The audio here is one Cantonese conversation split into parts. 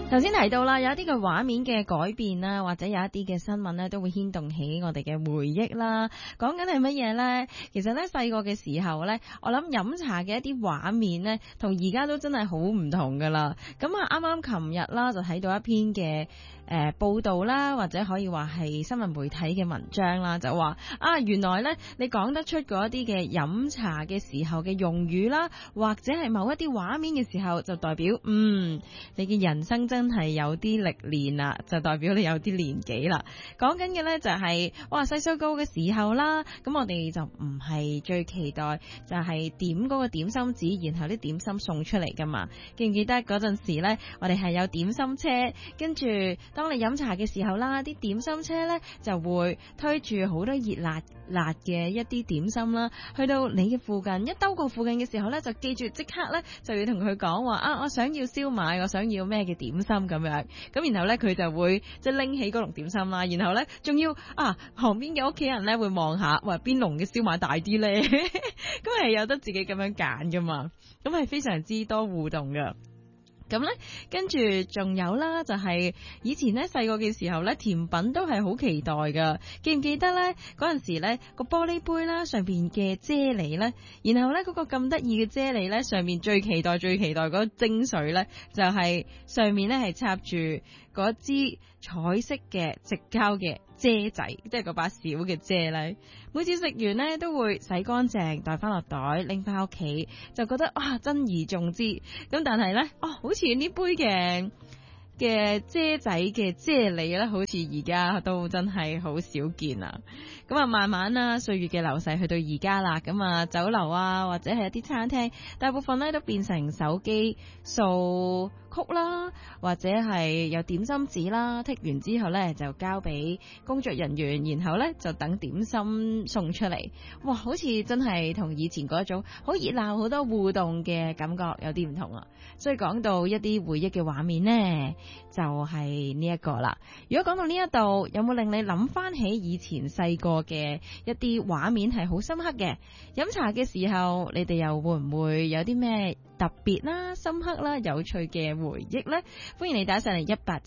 頭先提到啦，有一啲嘅畫面嘅改變啦，或者有一啲嘅新聞咧，都會牽動起我哋嘅回憶啦。講緊係乜嘢呢？其實咧細個嘅時候咧，我諗飲茶嘅一啲畫面咧，同而家都真係好唔同噶啦。咁啊，啱啱琴日啦就睇到一篇嘅報道啦，或者可以話係新聞媒體嘅文章啦，就話啊，原來咧你講得出嗰一啲嘅飲茶嘅時候嘅用語啦，或者係某一啲畫面嘅時候，就代表你嘅人生真係有啲歷練啦，就代表你有啲年紀啦。講緊嘅呢就係細細個嘅時候啦，咁我哋就唔係最期待就係點嗰個點心紙，然後啲點心送出嚟噶嘛。記唔記得嗰陣時呢，我哋係有點心車，跟住當你飲茶嘅時候啦，啲點心車呢就會推住好多熱辣嘅一啲點心啦，去到你嘅附近，一兜過附近嘅時候呢，就記住即刻呢就要同佢講話我想要燒賣，我想要咩嘅點心咁樣，咁然後呢，佢就會即係拎起嗰籠點心啦，然後呢，仲要旁邊嘅屋企人呢會望下，話邊籠嘅燒賣大啲呢？咁係有得自己咁樣揀噶嘛，咁係非常之多互動噶。咁咧，跟住仲有啦，就係以前咧細個嘅時候咧，甜品都係好期待噶。記唔記得咧嗰陣時咧個玻璃杯啦，上邊嘅啫喱咧，然後咧嗰個咁得意嘅啫喱咧，上面最期待嗰個精髓咧，就係上面咧係插住嗰支彩色嘅直膠嘅遮仔，即係嗰把小嘅遮咧。每次食完呢，都會洗乾淨，袋翻落袋，拎翻屋企，就覺得珍而重之。咁但係呢，好似呢杯嘅遮仔嘅啫喱咧，好似而家都真係好少見啦。咁啊，慢慢啦，歲月嘅流逝去到而家啦，咁啊，酒樓啊或者係一啲餐廳，大部分咧都變成手機掃曲啦，或者係有點心紙啦，剔完之後咧就交俾工作人員，然後咧就等點心送出嚟。哇，好似真係同以前嗰種好熱鬧、好多互動嘅感覺有啲唔同啊！所以講到一啲回憶嘅畫面呢，就係呢一個啦。如果講到呢一度，有冇令你諗翻起以前細個嘅一啲畫面係好深刻嘅？飲茶嘅時候，你哋又會唔會有啲咩特別啦、深刻啦、有趣嘅回憶呢？歡迎你打上嚟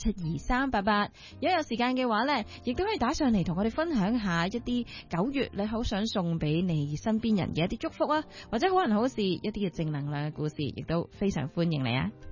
1872388，如果有時間嘅話呢，亦都可以打上嚟同我哋分享下一啲9月你好想送俾你身邊人嘅一啲祝福啊，或者好人好事一啲嘅正能量嘅故事，亦都非常歡迎你啊！